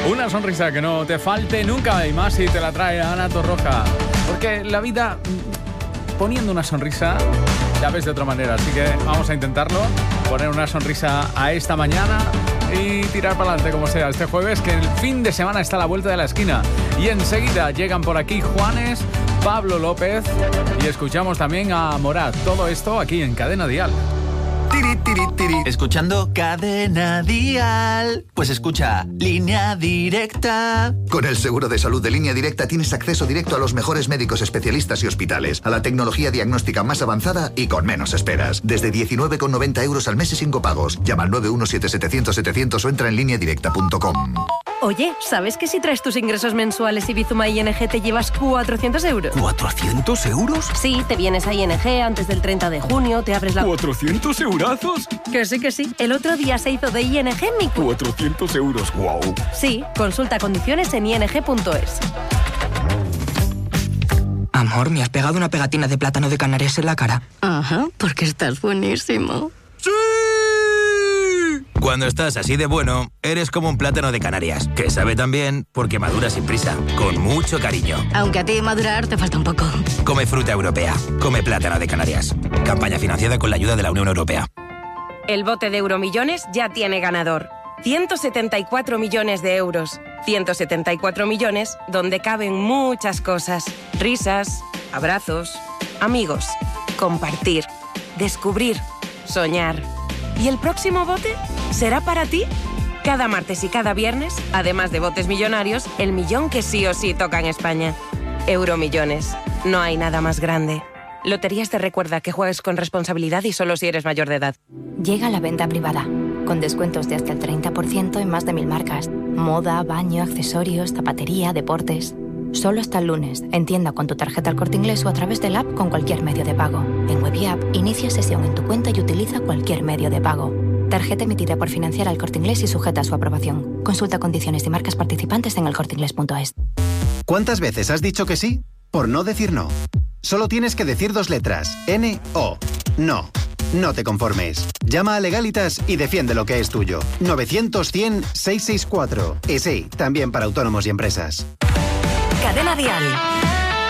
Una sonrisa que no te falte nunca, y más si te la trae Ana Torroja. Porque la vida, poniendo una sonrisa, la ves de otra manera. Así que vamos a intentarlo, poner una sonrisa a esta mañana y tirar para adelante como sea este jueves, que el fin de semana está a la vuelta de la esquina. Y enseguida llegan por aquí Juanes, Pablo López y escuchamos también a Morat. Todo esto aquí en Cadena Dial. Tiri, tiri, tiri. Escuchando Cadena Dial. Pues escucha Línea Directa. Con el seguro de salud de Línea Directa tienes acceso directo a los mejores médicos especialistas y hospitales, a la tecnología diagnóstica más avanzada y con menos esperas. Desde 19,90 euros al mes y sin copagos. Llama al 917-700-700 o entra en lineadirecta.com. Oye, ¿sabes que si traes tus ingresos mensuales y Bizuma ING te llevas 400 euros? ¿400 euros? Sí, te vienes a ING antes del 30 de junio, te abres la... ¿400 eurazos? Que sí. El otro día se hizo de ING mi... 400 euros, wow. Sí, consulta condiciones en ing.es. Amor, me has pegado una pegatina de plátano de Canarias en la cara. Ajá, porque estás buenísimo. ¡Sí! Cuando estás así de bueno, eres como un plátano de Canarias, que sabe tan bien porque madura sin prisa, con mucho cariño. Aunque a ti madurar te falta un poco. Come fruta europea, come plátano de Canarias. Campaña financiada con la ayuda de la Unión Europea. El bote de Euromillones ya tiene ganador. 174 millones de euros. 174 millones donde caben muchas cosas. Risas, abrazos, amigos, compartir, descubrir, soñar. ¿Y el próximo bote será para ti? Cada martes y cada viernes, además de botes millonarios, el millón que sí o sí toca en España. Euromillones. No hay nada más grande. Loterías te recuerda que juegues con responsabilidad y solo si eres mayor de edad. Llega la venta privada, con descuentos de hasta el 30% en más de 1000 marcas. Moda, baño, accesorios, zapatería, deportes. Solo hasta el lunes, en tienda con tu tarjeta El Corte Inglés o a través del app con cualquier medio de pago. En Web y App, inicia sesión en tu cuenta y utiliza cualquier medio de pago. Tarjeta emitida por Financiera El Corte Inglés y sujeta a su aprobación. Consulta condiciones y marcas participantes en elcorteingles.es. ¿Cuántas veces has dicho que sí por no decir no? Solo tienes que decir 2 letras. N-O. No. No te conformes. Llama a Legalitas y defiende lo que es tuyo. 900-100-664. Y sí, también para autónomos y empresas. Cadena Dial.